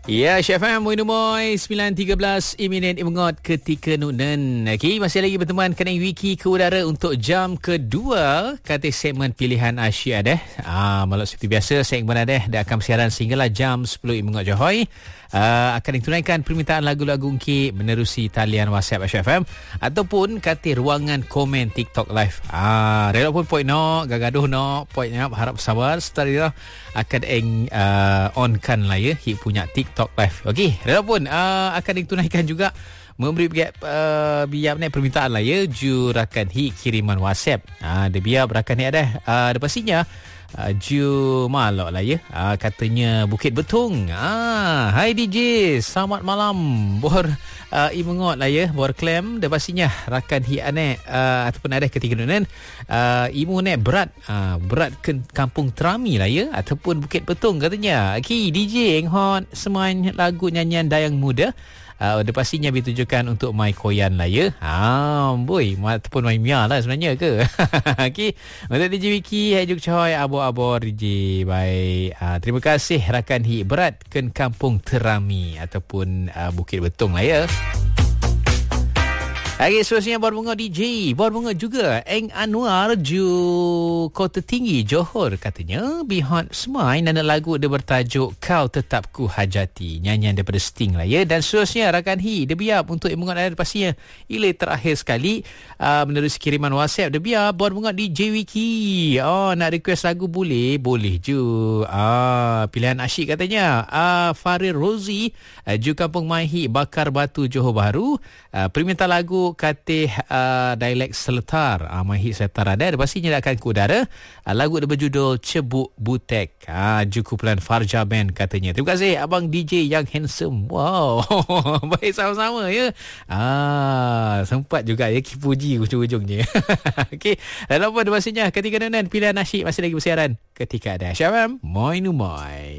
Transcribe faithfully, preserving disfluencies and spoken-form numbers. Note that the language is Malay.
Ya, Chef M, Moin Moy, sembilan tiga belas minit mengot ketika nunen. Okey, masih lagi berteman Kening Wiki ke udara untuk jam kedua kata segmen pilihan asyik deh. Ah, malam seperti biasa segmen deh dah akan bersiaran sehinggalah jam sepuluh mengot Johoi. Uh, akan ditunaikan permintaan lagu-lagu Ungki menerusi talian WhatsApp H F M ataupun kata ruangan komen TikTok live. Ah, rela pun point no, gagaduh no, point no, harap sabar setelah dia akan eng uh, on kan lah ya hit punya TikTok live. Okey, rela pun uh, akan ditunaikan juga memberi biar uh, biar ni permintaan lah ya ju rakan hi kiriman WhatsApp. Ah, dia biar rakan ni ada uh, ada pastinya Uh, Ju malak lah ya uh, katanya Bukit Betung. ah, Hai D J, selamat malam. Bor uh, imengot lah ya, bor klaim dah pastinya rakan hi ane uh, ataupun ada ketiga nunan uh, imu ne berat uh, berat ke kampung Terami lah ya ataupun Bukit Betung katanya. Okay, D J enghot semain lagu nyanyian Dayang Muda. Uh, dia pastinya ditujukan untuk Mai Koyan lah ya. Ah, boy, ataupun Mai Mia lah sebenarnya ke. Okey, untuk D J Wiki, Hajuk Choy, Abo-abo D J. Baik. Uh, terima kasih rakan hi berat ke kampung Terami ataupun uh, Bukit Betung lah ya. Okey, seterusnya Bor Bunga D J. Bor Bunga juga Eng Anwar Ju Kota Tinggi Johor katanya Bihot Semai nana lagu dia bertajuk Kau Tetap Ku Hajati, nyanyian daripada Sting lah ya. Dan seterusnya rakan hi dia biar untuk imungan ada pastinya ile terakhir sekali uh, menerusi kiriman WhatsApp dia biar Bor Bunga D J Wiki. Oh, nak request lagu boleh? Boleh ju. Ah, pilihan asyik katanya. Ah, Farid Rozi uh, Ju Kampung Maihi Bakar Batu Johor Bahru. Uh, permintaan lagu katih uh, dialek Seletar. uh, Mahir Seletar ada pastinya akan ke udara. uh, Lagu dia berjudul Cebuk Butek. uh, Jukumpulan Farja Band katanya. Terima kasih abang D J yang handsome. Wow. Baik, sama-sama ya. ah, Sempat juga ya puji ujung-ujungnya. Okey, lalu apa pastinya ketika nenan pilihan nasyid masih lagi bersiaran ketika ada H F M Moin Moin.